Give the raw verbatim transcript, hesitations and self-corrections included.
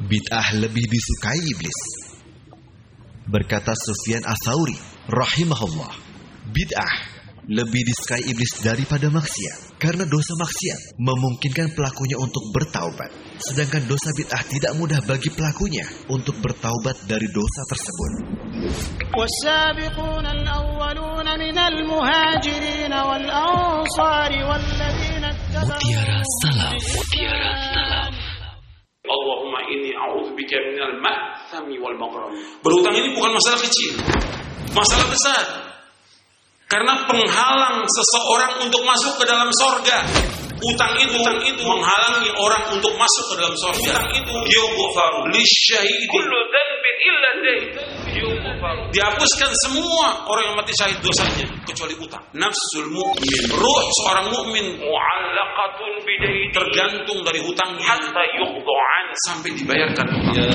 bid'ah lebih disukai iblis. Berkata Sufyan Ats-Tsauri rahimahullah, bid'ah lebih disukai iblis daripada maksiat, karena dosa maksiat memungkinkan pelakunya untuk bertaubat, sedangkan dosa bid'ah tidak mudah bagi pelakunya untuk bertaubat dari dosa tersebut. والسابقون الأولون من المهاجرين والأنصار والذين Mutiara Salam. Mutiara Salam. Allahumma inni a'udzubika minal ma'thami wal maghram. Berhutang ini bukan masalah kecil, masalah besar. Karena penghalang seseorang untuk masuk ke dalam sorga. Utang itu, utang itu menghalangi orang untuk masuk ke dalam sorga. Utang itu yughfaru lisyahidi kullu dhanbin illa dayn. Dihapuskan semua orang yang mati syahid dosanya kecuali utang. Nafsul mu'min, ruh seorang mukmin mu'allaqatun bidayn, tergantung dari hutangnya hatta yuqda'an, sampai dibayarkan. Ya